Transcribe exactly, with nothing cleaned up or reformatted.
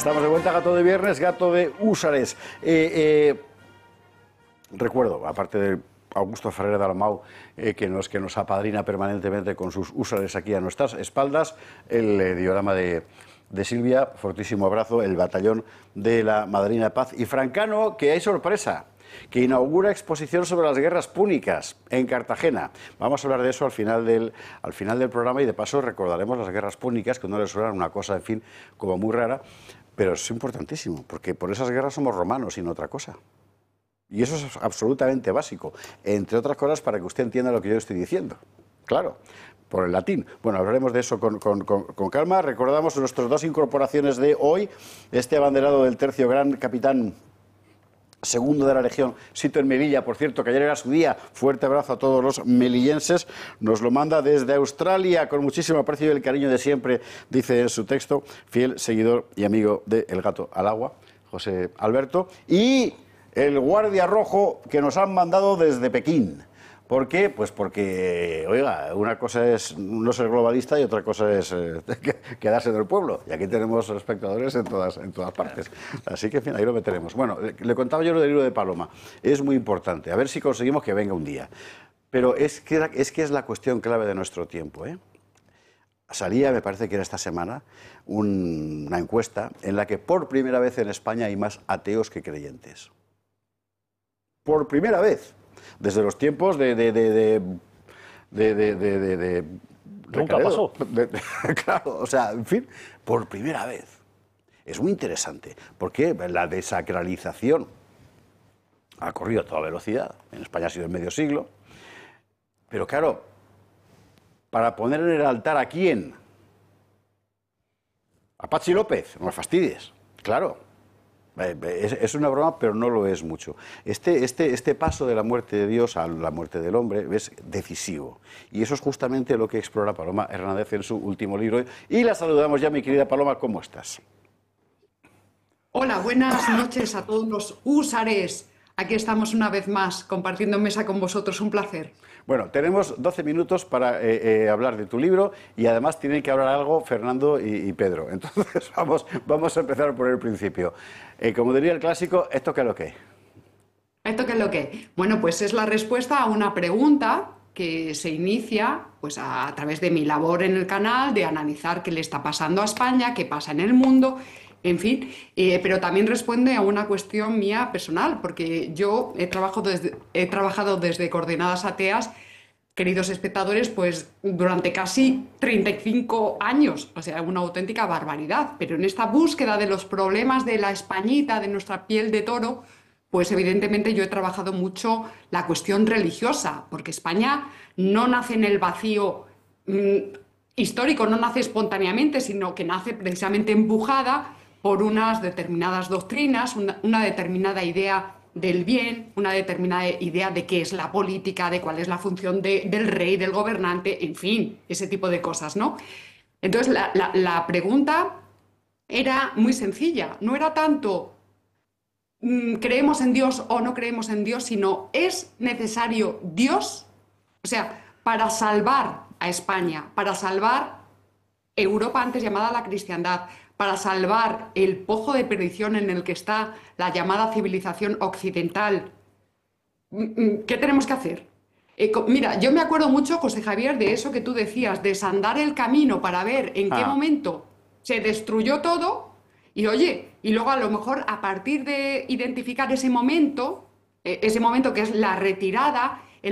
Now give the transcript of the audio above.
Estamos de vuelta, gato de viernes, gato de húsares. Eh, eh, recuerdo, aparte de Augusto Ferrer de Alamau, eh, que, nos, que nos apadrina permanentemente con sus húsares aquí a nuestras espaldas, el eh, diorama de, de Silvia, fortísimo abrazo, el batallón de la Madrina de Paz, y Francano, que hay sorpresa, que inaugura exposición sobre las guerras púnicas en Cartagena. Vamos a hablar de eso al final del, al final del programa y de paso recordaremos las guerras púnicas, que no les suenan una cosa, en fin, como muy rara, pero es importantísimo, porque por esas guerras somos romanos y no otra cosa. Y eso es absolutamente básico, entre otras cosas para que usted entienda lo que yo estoy diciendo. Claro, por el latín. Bueno, hablaremos de eso con, con, con, con calma. Recordamos nuestras dos incorporaciones de hoy. Este abanderado del tercio, gran capitán segundo de la Legión, sito en Melilla, por cierto, que ayer era su día. Fuerte abrazo a todos los melillenses. Nos lo manda desde Australia, con muchísimo aprecio y el cariño de siempre, dice en su texto, fiel seguidor y amigo de El Gato al Agua, José Alberto. Y el guardia rojo que nos han mandado desde Pekín. ¿Por qué? Pues porque, oiga, una cosa es no ser globalista y otra cosa es eh, quedarse del pueblo. Y aquí tenemos espectadores en todas, en todas partes. Así que, en fin, ahí lo meteremos. Bueno, le, le contaba yo lo del libro de Paloma. Es muy importante. A ver si conseguimos que venga un día. Pero es que es, que es la cuestión clave de nuestro tiempo, ¿eh? Salía, me parece que era esta semana, un, una encuesta en la que por primera vez en España hay más ateos que creyentes. Por primera vez. Desde los tiempos de... de, de, de, de, de, de, de, de Nunca pasó. De, de, claro, o sea, en fin, por primera vez. Es muy interesante, porque la desacralización ha corrido a toda velocidad. En España ha sido en medio siglo. Pero claro, para poner en el altar a quién. A Patxi López, no me fastidies. Claro. Es, es una broma, pero no lo es mucho. Este, este, este paso de la muerte de Dios a la muerte del hombre es decisivo. Y eso es justamente lo que explora Paloma Hernández en su último libro. Y la saludamos ya, mi querida Paloma, ¿cómo estás? Hola, buenas noches a todos los húsares. Aquí estamos una vez más, compartiendo mesa con vosotros. Un placer. Bueno, tenemos doce minutos para eh, eh, hablar de tu libro y además tienen que hablar algo Fernando y, y Pedro. Entonces vamos, vamos a empezar por el principio. Eh, como diría el clásico, ¿esto qué es lo que es? ¿Esto qué es lo que es? Bueno, pues es la respuesta a una pregunta que se inicia pues, a, a través de mi labor en el canal, de analizar qué le está pasando a España, qué pasa en el mundo. En fin, eh, pero también responde a una cuestión mía personal, porque yo he trabajado desde, he trabajado desde Coordenadas Ateas, queridos espectadores, pues durante casi treinta y cinco años, o sea, una auténtica barbaridad. Pero en esta búsqueda de los problemas de la Españita, de nuestra piel de toro, pues evidentemente yo he trabajado mucho la cuestión religiosa, porque España no nace en el vacío mmm, histórico, no nace espontáneamente, sino que nace precisamente empujada por unas determinadas doctrinas, una, una determinada idea del bien, una determinada idea de qué es la política, de cuál es la función de, del rey, del gobernante, en fin, ese tipo de cosas, ¿no? Entonces, la, la, la pregunta era muy sencilla, no era tanto mmm, creemos en Dios o no creemos en Dios, sino ¿es necesario Dios? O sea, para salvar a España, para salvar Europa antes llamada la cristiandad, para salvar el pozo de perdición en el que está la llamada civilización occidental, ¿qué tenemos que hacer? Eh, mira, yo me acuerdo mucho, José Javier, de eso que tú decías, desandar el camino para ver en qué ah. momento se destruyó todo y, oye, y luego a lo mejor a partir de identificar ese momento, eh, ese momento que es la retirada,